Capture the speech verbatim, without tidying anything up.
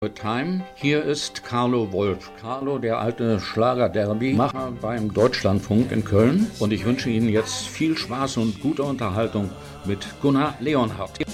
Time. Hier ist Carlo Wolf. Carlo, der alte Schlager-Derby-Macher beim Deutschlandfunk in Köln. Und ich wünsche Ihnen jetzt viel Spaß und gute Unterhaltung mit Gunnar Leonhardt.